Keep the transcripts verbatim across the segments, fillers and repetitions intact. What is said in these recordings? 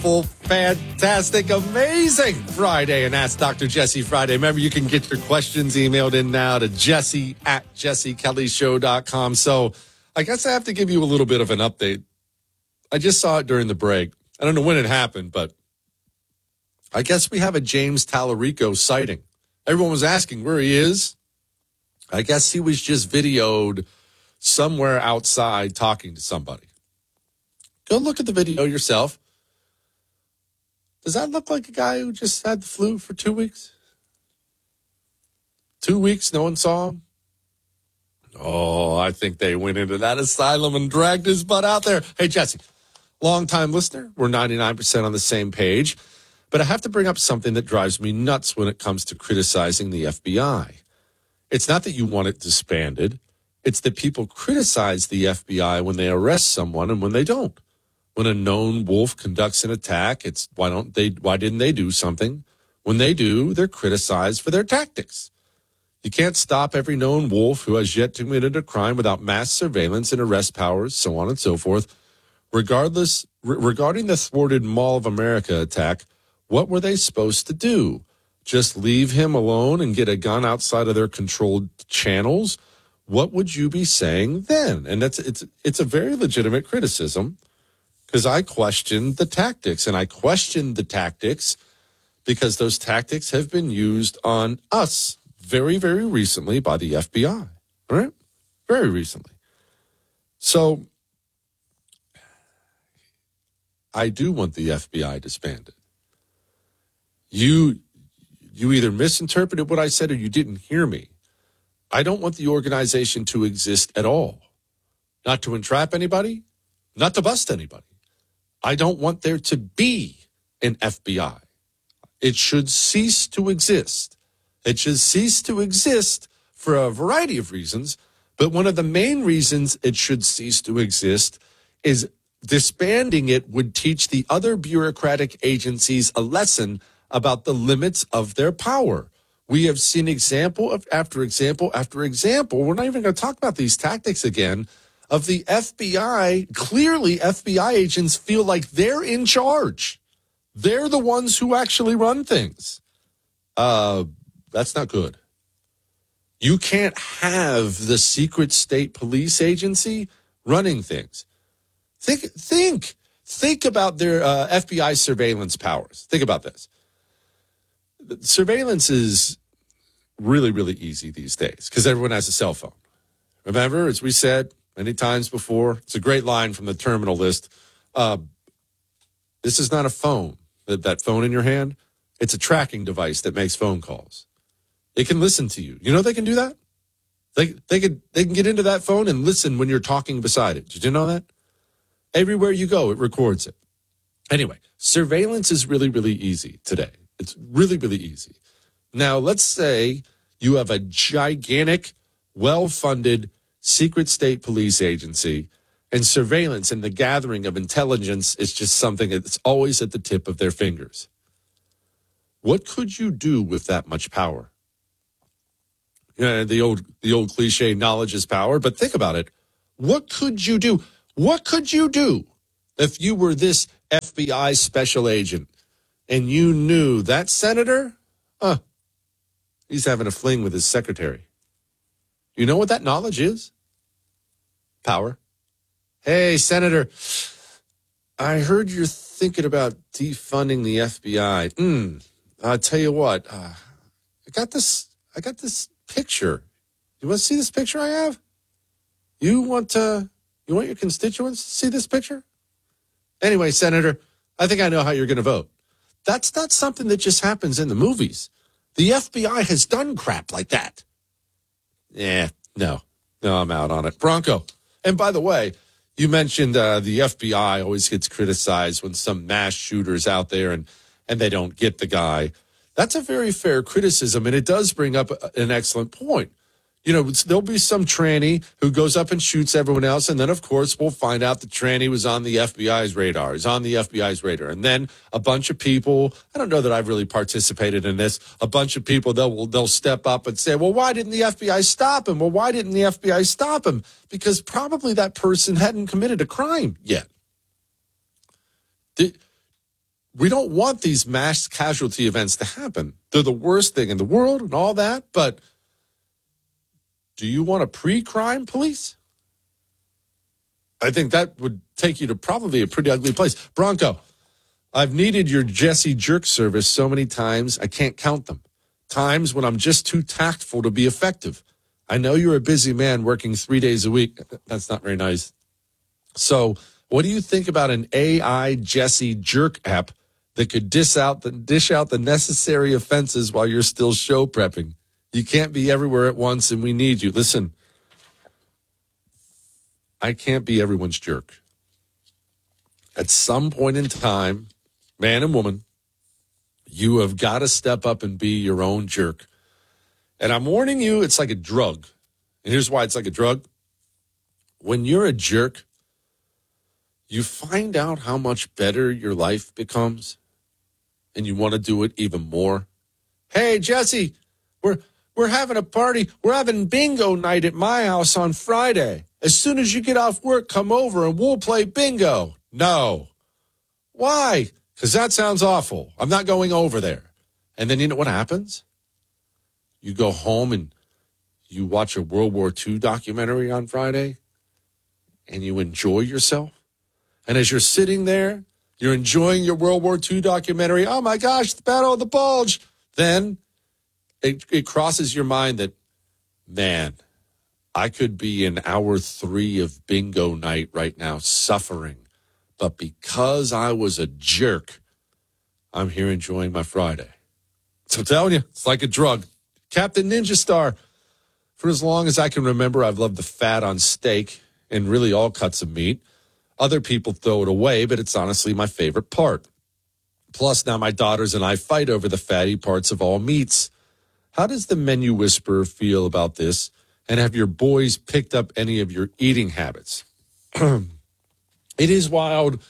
wonderful, fantastic, amazing Friday and Ask Doctor Jesse Friday. Remember, you can get your questions emailed in now to Jesse at jesse kelly show dot com. So I guess I have to give you a little bit of an update. I just saw it during the break. I don't know when it happened, but I guess we have a James Tallarico sighting. Everyone was asking where he is. I guess he was just videoed somewhere outside talking to somebody. Go look at the video yourself. Does that look like a guy who just had the flu for two weeks? Two weeks, no one saw him? Oh, I think they went into that asylum and dragged his butt out there. Hey, Jesse, longtime listener. We're ninety-nine percent on the same page. But I have to bring up something that drives me nuts when it comes to criticizing the F B I. It's not that you want it disbanded. It's that people criticize the F B I when they arrest someone and when they don't. When a known wolf conducts an attack, it's why don't they? Why didn't they do something? When they do, they're criticized for their tactics. You can't stop every known wolf who has yet to commit a crime without mass surveillance and arrest powers, so on and so forth. Regardless, re- regarding the thwarted Mall of America attack, what were they supposed to do? Just leave him alone and get a gun outside of their controlled channels? What would you be saying then? And that's it's it's a very legitimate criticism. Because I questioned the tactics, and I questioned the tactics because those tactics have been used on us very, very recently by the F B I, all right? Very recently. So I do want the F B I disbanded. You, you either misinterpreted what I said or you didn't hear me. I don't want the organization to exist at all. Not to entrap anybody, not to bust anybody. I don't want there to be an F B I. It should cease to exist. It should cease to exist for a variety of reasons, but one of the main reasons it should cease to exist is disbanding it would teach the other bureaucratic agencies a lesson about the limits of their power. We have seen example of after example after example. We're not even going to talk about these tactics again. Of the F B I, clearly F B I agents feel like they're in charge. They're the ones who actually run things. Uh, that's not good. You can't have the secret state police agency running things. Think, think, think about their uh, F B I surveillance powers. Think about this. Surveillance is really, really easy these days because everyone has a cell phone. Remember, as we said many times before, it's a great line from the terminal list. Uh, this is not a phone, that, that phone in your hand. It's a tracking device that makes phone calls. It can listen to you. You know they can do that? They they can, they can get into that phone and listen when you're talking beside it. Did you know that? Everywhere you go, it records it. Anyway, surveillance is really, really easy today. It's really, really easy. Now, let's say you have a gigantic, well-funded secret state police agency, and surveillance and the gathering of intelligence is just something that's always at the tip of their fingers. What could you do with that much power? You know, the old the old cliche, knowledge is power, but think about it. What could you do? What could you do if you were this F B I special agent and you knew that senator, huh, he's having a fling with his secretary? You know what that knowledge is? Power. Hey, Senator, I heard you're thinking about defunding the F B I. Mm, I'll tell you what, uh, I got this, I got this picture. You want to see this picture I have? You want to, you want your constituents to see this picture? Anyway, Senator, I think I know how you're going to vote. That's not something that just happens in the movies. The F B I has done crap like that. Yeah, no, no, I'm out on it. Bronco. And by the way, you mentioned uh, the F B I always gets criticized when some mass shooter's out there and, and they don't get the guy. That's a very fair criticism, and it does bring up an excellent point. You know, there'll be some tranny who goes up and shoots everyone else, and then, of course, we'll find out the tranny was on the F B I's radar, is on the F B I's radar. And then a bunch of people, I don't know that I've really participated in this, a bunch of people, they'll, they'll step up and say, well, why didn't the F B I stop him? Well, why didn't the F B I stop him? Because probably that person hadn't committed a crime yet. Did, we don't want these mass casualty events to happen. They're the worst thing in the world and all that, but do you want a pre-crime police? I think that would take you to probably a pretty ugly place. Bronco, I've needed your Jesse Jerk service so many times, I can't count them. Times when I'm just too tactful to be effective. I know you're a busy man working three days a week. That's not very nice. So what do you think about an A I Jesse Jerk app that could dish out the dish out the necessary offenses while you're still show prepping? You can't be everywhere at once, and we need you. Listen, I can't be everyone's jerk. At some point in time, man and woman, you have got to step up and be your own jerk. And I'm warning you, it's like a drug. And here's why it's like a drug. When you're a jerk, you find out how much better your life becomes, and you want to do it even more. Hey, Jesse, we're we're having a party. We're having bingo night at my house on Friday. As soon as you get off work, come over and we'll play bingo. No. Why? Because that sounds awful. I'm not going over there. And then you know what happens? You go home and you watch a World War Two documentary on Friday, and you enjoy yourself. And as you're sitting there, you're enjoying your World War Two documentary. Oh, my gosh, the Battle of the Bulge. Then it, it crosses your mind that, man, I could be in hour three of bingo night right now suffering. But because I was a jerk, I'm here enjoying my Friday. So I'm telling you, it's like a drug. Captain Ninja Star. For as long as I can remember, I've loved the fat on steak and really all cuts of meat. Other people throw it away, but it's honestly my favorite part. Plus, now my daughters and I fight over the fatty parts of all meats. How does the menu whisperer feel about this? And have your boys picked up any of your eating habits? It is wild.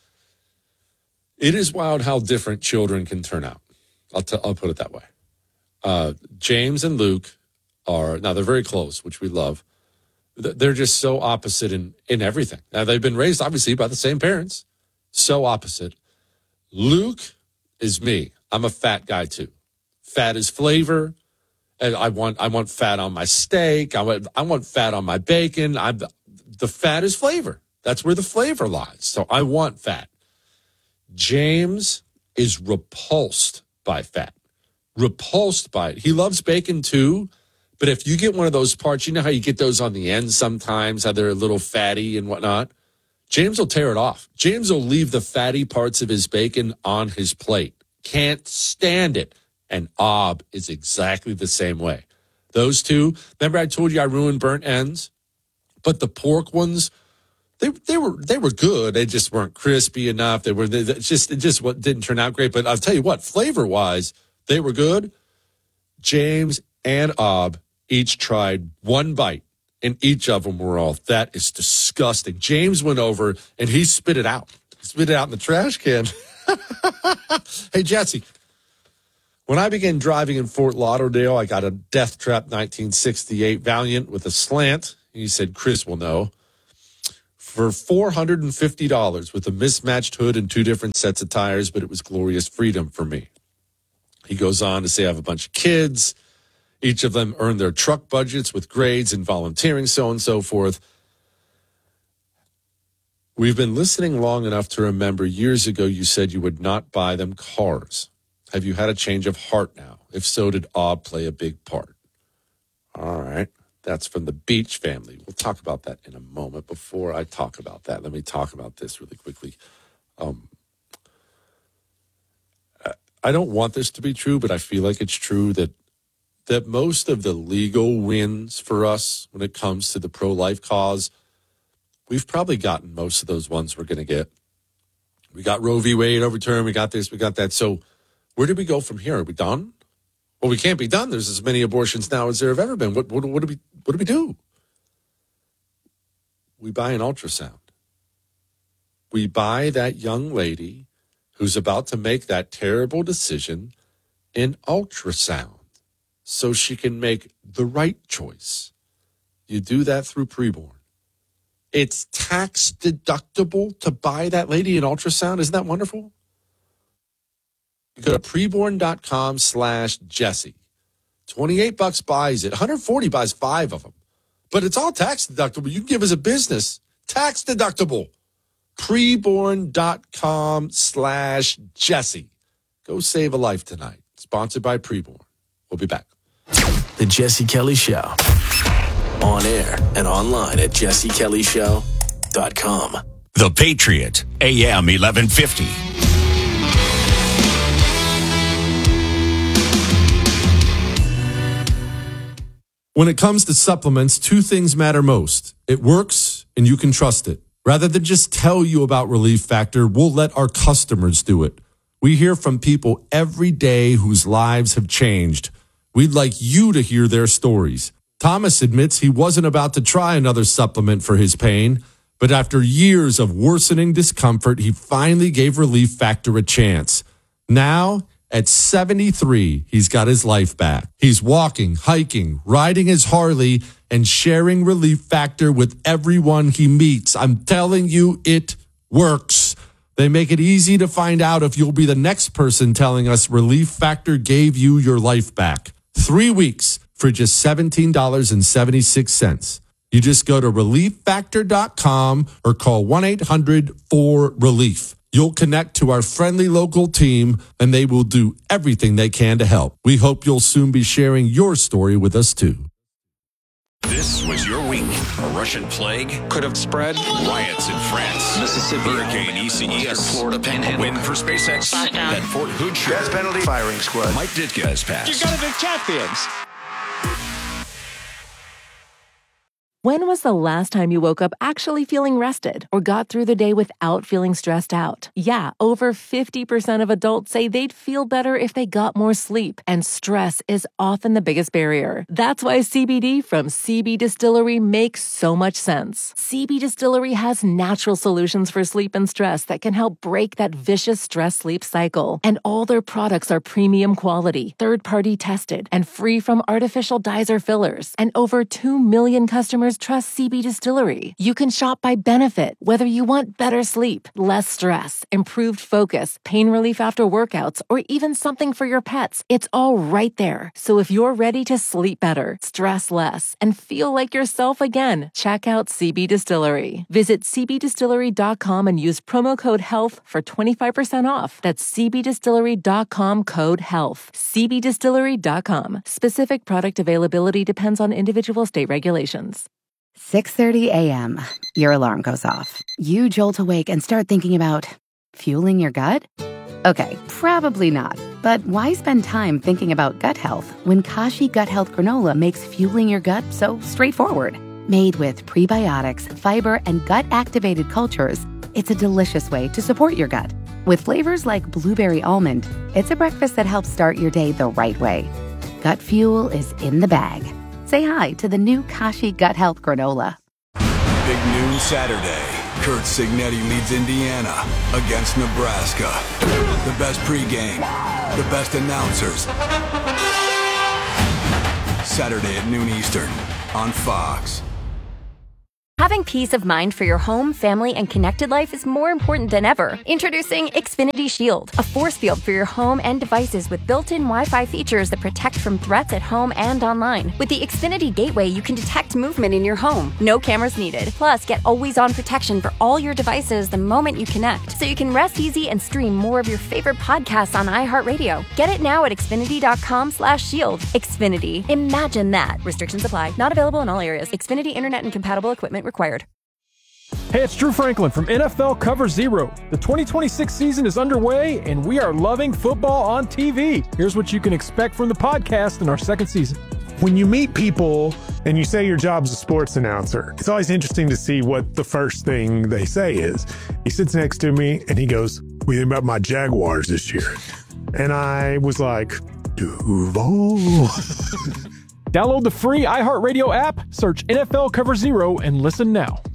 It is wild how different children can turn out. I'll, t- I'll put it that way. Uh, James and Luke are, now they're very close, which we love. They're just so opposite in, in everything. Now, they've been raised, obviously, by the same parents. So opposite. Luke is me. I'm a fat guy, too. Fat is flavor. And I want I want fat on my steak. I want, I want fat on my bacon. I'm, the fat is flavor. That's where the flavor lies. So I want fat. James is repulsed by fat. Repulsed by it. He loves bacon, too. But if you get one of those parts, you know how you get those on the end sometimes, how they're a little fatty and whatnot? James will tear it off. James will leave the fatty parts of his bacon on his plate. Can't stand it. And Ob is exactly the same way. Those two, remember I told you I ruined burnt ends? But the pork ones, they they were they were good. They just weren't crispy enough. They were they, it just it just didn't turn out great. But I'll tell you what, flavor-wise, they were good. James and Ob each tried one bite, and each of them were all, that is disgusting. James went over, and he spit it out. He spit it out in the trash can. Hey, Jesse, when I began driving in Fort Lauderdale, I got a Death Trap nineteen sixty-eight Valiant with a slant. He said, Chris will know. For four hundred fifty dollars with a mismatched hood and two different sets of tires, but it was glorious freedom for me. He goes on to say, I have a bunch of kids. Each of them earned their truck budgets with grades and volunteering, so on and so forth. We've been listening long enough to remember years ago you said you would not buy them cars. Have you had a change of heart now? If so, did Ob play a big part? All right. That's from the Beach family. We'll talk about that in a moment. Before I talk about that, let me talk about this really quickly. Um, I don't want this to be true, but I feel like it's true that that most of the legal wins for us when it comes to the pro-life cause, we've probably gotten most of those ones we're going to get. We got Roe v. Wade overturned. We got this. We got that. So where do we go from here? Are we done? Well, we can't be done. There's as many abortions now as there have ever been. What, what, what do we what do we do? We buy an ultrasound. We buy that young lady who's about to make that terrible decision an ultrasound so she can make the right choice. You do that through preborn. It's tax deductible to buy that lady an ultrasound. Isn't that wonderful? You go to preborn.com slash Jesse. twenty-eight bucks buys it. one hundred forty buys five of them. But it's all tax deductible. You can give as a business. Tax deductible. Preborn.com slash Jesse. Go save a life tonight. Sponsored by Preborn. We'll be back. The Jesse Kelly Show. On air and online at jesse kelly show dot com. The Patriot, A M eleven fifty. When it comes to supplements, two things matter most. It works, and you can trust it. Rather than just tell you about Relief Factor, we'll let our customers do it. We hear from people every day whose lives have changed. We'd like you to hear their stories. Thomas admits he wasn't about to try another supplement for his pain, but after years of worsening discomfort, he finally gave Relief Factor a chance. Now, at seventy-three, he's got his life back. He's walking, hiking, riding his Harley, and sharing Relief Factor with everyone he meets. I'm telling you, it works. They make it easy to find out if you'll be the next person telling us Relief Factor gave you your life back. Three weeks for just seventeen dollars and seventy-six cents. You just go to relief factor dot com or call one eight hundred four relief. You'll connect to our friendly local team, and they will do everything they can to help. We hope you'll soon be sharing your story with us, too. This was your week. A Russian plague could have spread. Riots in France. Mississippi. Hurricane E C E S. Florida Panhandle. Win for SpaceX. That Fort Hood show. Death penalty. Firing squad. Mike Ditka has passed. You're going to be champions. When was the last time you woke up actually feeling rested or got through the day without feeling stressed out? Yeah, over fifty percent of adults say they'd feel better if they got more sleep, and stress is often the biggest barrier. That's why C B D from C B Distillery makes so much sense. C B Distillery has natural solutions for sleep and stress that can help break that vicious stress-sleep cycle. And all their products are premium quality, third-party tested, and free from artificial dyes or fillers. And over two million customers trust C B Distillery. You can shop by benefit, whether you want better sleep, less stress, improved focus, pain relief after workouts, or even something for your pets. It's all right there. So if you're ready to sleep better, stress less, and feel like yourself again, check out C B Distillery. Visit c b distillery dot com and use promo code HEALTH for twenty-five percent off. That's c b distillery dot com code HEALTH. c b distillery dot com. Specific product availability depends on individual state regulations. six thirty a.m. Your alarm goes off. You jolt awake and start thinking about fueling your gut? Okay, probably not. But why spend time thinking about gut health when Kashi Gut Health Granola makes fueling your gut so straightforward? Made with prebiotics, fiber, and gut-activated cultures, it's a delicious way to support your gut. With flavors like blueberry almond, it's a breakfast that helps start your day the right way. Gut fuel is in the bag. Say hi to the new Kashi Gut Health Granola. Big noon Saturday. Kurt Signetti leads Indiana against Nebraska. The best pregame, the best announcers. Saturday at noon Eastern on Fox. Having peace of mind for your home, family, and connected life is more important than ever. Introducing Xfinity Shield, a force field for your home and devices with built-in Wi-Fi features that protect from threats at home and online. With the Xfinity Gateway, you can detect movement in your home. No cameras needed. Plus, get always-on protection for all your devices the moment you connect, so you can rest easy and stream more of your favorite podcasts on iHeartRadio. Get it now at xfinity dot com slash shield. Xfinity. Imagine that. Restrictions apply. Not available in all areas. Xfinity Internet and compatible equipment required. Hey, it's Drew Franklin from N F L Cover Zero. The twenty twenty-six season is underway, and we are loving football on T V. Here's what you can expect from the podcast in our second season. When you meet people and you say your job's a sports announcer, it's always interesting to see what the first thing they say is. He sits next to me and he goes, "What do you think about my Jaguars this year?" And I was like, Duval. Download the free iHeartRadio app, search N F L Cover Zero, and listen now.